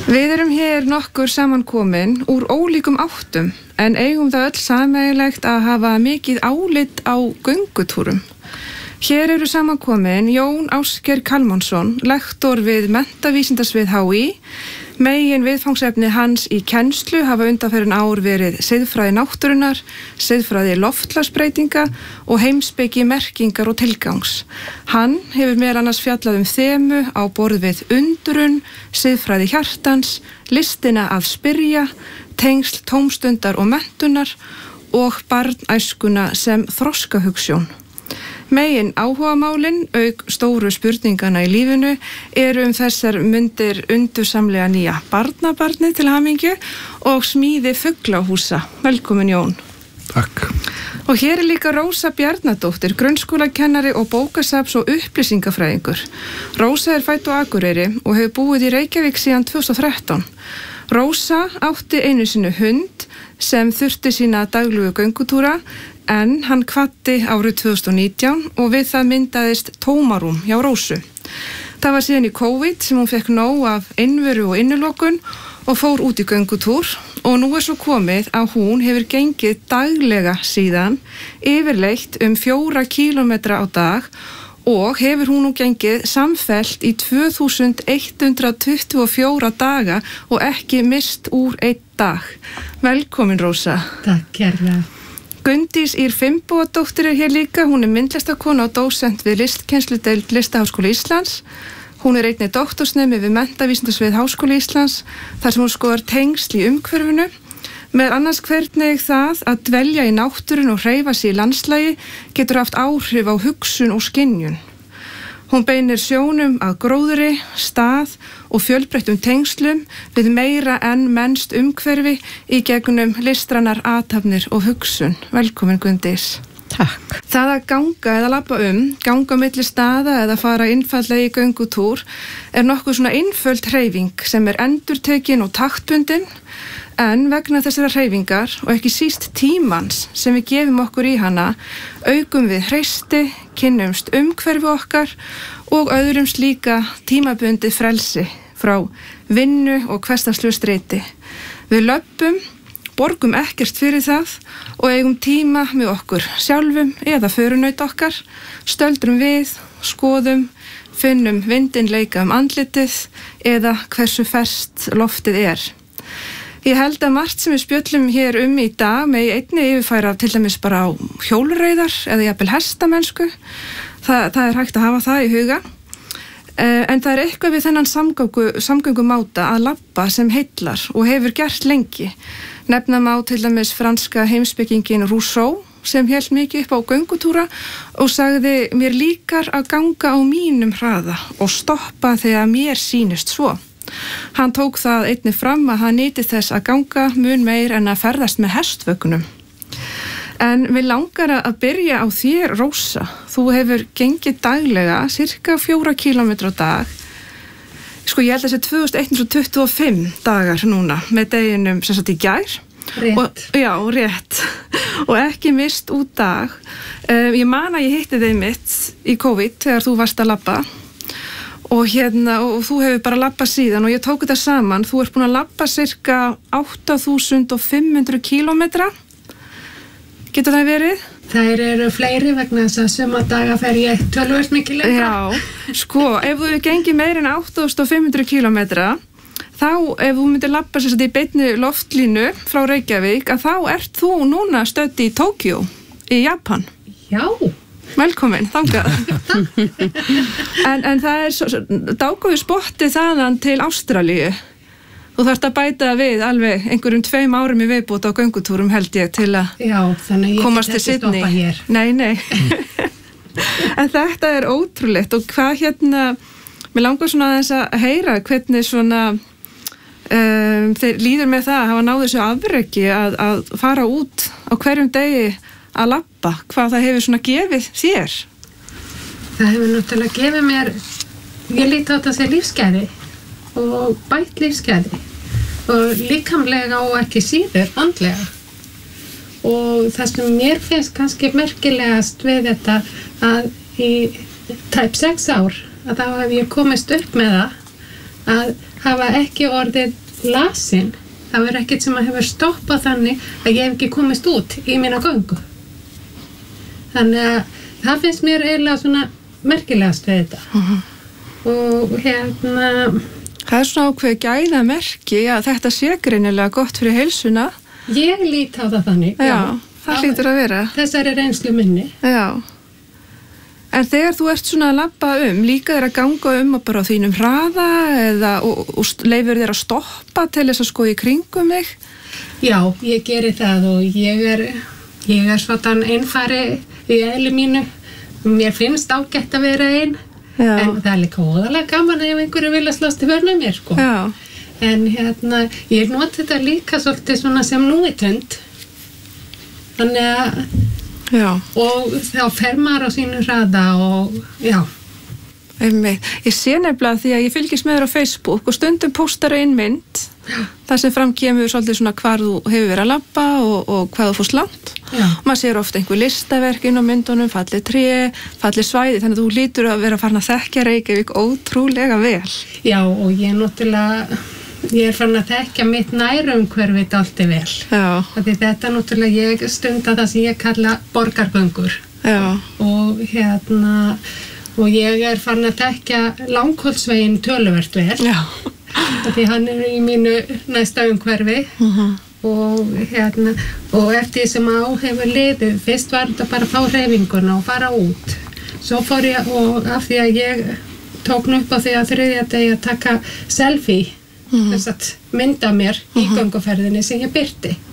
Við erum hér nokkur samankomin úr ólíkum áttum en eigum það öll sameiginlegt að hafa mikið álit á göngutúrum. Hér eru samankomin Jón Ásgeir Kalmánsson, lektor við Menntavísindasvið HÍ. Megin viðfangsefni hans í kennslu hafa undanfarin ár verið siðfræði náttúrunnar, siðfræði loftslagsbreytinga og heimspeki merkingar og tilgangs. Hann hefur meðal annars fjallað þemu á borð við undrun, siðfræði hjartans, listina að spyrja, tengsl tómstundar og menntunar og barnæskuna sem þroskahugsjón. Megin áhugamálin, auk stóru spurningana í lífinu, eru þessar mundir undursamlega nýja barnabarnið til hamingju og smíði fuglahúsa. Velkomin Jón. Takk. Og hér líka Rósa Bjarnadóttir, grunnskólakennari og bókasafns- og upplýsingafræðingur. Rósa fædd á Akureyri og hefur búið í Reykjavík síðan 2013. Rósa átti einu sinni hund sem þurfti sína daglugu göngutúra en hann hvatti árið 2019 og við það myndaðist tómarúm hjá Rósu. Það var síðan í COVID sem hún fekk nóg af einveru og innilokun og fór út í göngutúr og nú svo komið að hún hefur gengið daglega síðan yfirleitt 4 kílómetra á dag og hefur hún nú gengið samfellt í 2124 daga og ekki mist úr 1 dag. Velkomin Rósa. Takk kærlega. Gunndís Ýr Finnbogadóttir hér líka, hún myndlistarkona og dósent við listkennsludeild Listaháskóla Íslands. Hún einnig doktorsnemi við Menntavísindasvið Háskóla Íslands, þar sem hún skoðar tengsl í umhverfinu, með annars hvernig það að dvelja í náttúrun og hreyfa sig í landslagi getur haft áhrif á hugsun og skynjun. Hún beinir sjónum að gróðri, stað og fjölbreyttum tengslum við meira en mennst umhverfi í gegnum listrænar athafnir og hugsun. Velkomin Gunndís. Takk. Það að ganga eða labba ganga milli staða eða fara einfaldlega í göngutúr nokkuð svona einföld hreyfing sem endurtekin og taktbundin, en vegna þessara hreyfingar og ekki síst tímans sem við gefum okkur í hana, aukum við hreysti, kynnumst umhverfi okkar og öðrum slíka tímabundið frelsi frá vinnu og hversdagslegu streiti. Við löbbum, borgum ekkert fyrir það og eigum tíma með okkur sjálfum eða förunaut okkar, stöldrum við, skoðum, finnum vindinn leika andlitið eða hversu ferskt loftið Ég held að margt sem við spjöllum hér í dag með einnig yfirfæra til dæmis bara á hjólreiðar eða jafnvel hestamennsku. Það hægt að hafa það í huga. En það eitthvað við þennan samgöngumáta að labba sem heillar og hefur gert lengi. Nefna má til dæmis franska heimspekingin Rousseau sem hélt mikið upp á göngutúra og sagði mér líkar að ganga á mínum hraða og stoppa þegar mér sýnist svo. Hann tók það einnig fram að hann nýti þess að ganga mun meir en að ferðast með hestvögnum. En við langar að byrja á þér, Rósa. Þú hefur gengið daglega, cirka 4 kílómetra á dag. Ég held að þessi 2125 dagar núna með deginum sem sagt í gær. Rétt. Já, rétt. Og ekki mist út dag. Ég man að ég hitti þig mitt í COVID þegar þú varst að labba. Og þú hefur bara labbað síðan og ég tók þetta saman. Þú ert búin að labba cirka 8500 kílómetra. Getur það verið? Þær eru fleiri vegna þess að suma daga fer ég töluvert mikið lengra. Já, ef þú gengið meir en 8500 kílómetra, þá ef þú myndir labba sér í beinni loftlínu frá Reykjavík, að þá ert þú núna stödd í Tókjó, í Japan. Já. Velkomin, þangað. en það dágóðu spotti þaðan til Ástralíu. Þú þarft að bæta við alveg einhverjum 2 árum í viðbót á göngutúrum held ég til að komast til Sydney. Stoppa hér. Nei. En þetta ótrúlegt og hvað mér langar svona aðeins að heyra hvernig svona þeir líður með það að hafa náð þessu afreki að fara út á hverjum degi að labba, hvað það hefur svona gefið þér? Það hefur náttúrulega gefið mér, ég líti á þetta sem lífsgæði og bætt lífsgæði og líkamlega og ekki síður andlega. Og það sem mér finnst kannski merkilegast við þetta að í tæp 6 ár að þá hef ég komist upp með það að hafa ekki orðið lasin. Það er ekkert sem hefur stoppað þannig að ég hef ekki komist út í mína göngu. Þannig að það finnst mér eiginlega svona merkilegast við þetta. Og það er svona ákveð gæða merki að þetta sé greinilega gott fyrir heilsuna. Ég lít á það þannig. Já, það hlýtur að vera. Þessari reynslu minni. Já. En þegar þú ert svona að labba líka þér að ganga og bara á þínum hraða eða og leyfir þér að stoppa til þess að skoða í kringum þig? Já, ég geri það og ég er svona einfari í eðli mínu. Mér finnst ágætt að vera ein, en það er líka óðalega gaman ef einhverju vilja slást í vörn með mér, sko. Já. En ég noti þetta líka svolítið svona sem núvitund. Þannig að já. Og þá fer maður á sínu hraða og já. Ég sé nefnilega því að ég fylgist með þér á Facebook og stundum póstar einn mynd þar sem fram kemur svolítið svona hvar þú hefur verið að labba og hvað þú fórst langt. Og maður sér ofta einhver listaverk inn á myndunum, fallið tré, fallið svæði, þannig að þú hlýtur að vera farin að þekkja Reykjavík ótrúlega vel. Já, og ég er farin að þekkja mitt nærumhverfi dálítið vel. Já. Því þetta náttúrulega ég stunda það sem ég kalla borgargöngur. Já. Og ég er farin að þekkja Langholtsveginn töluvert vel. Já. Því hann er í mínu næsta umhverfi. Og eftir sem á hefur liðið, fyrst var þetta bara að fá hreyfinguna og fara út. Svo fór ég, og af því að ég tók upp á því að þriðja degi að taka selfie, þess að mynda mér í gönguferðinni sem ég birti.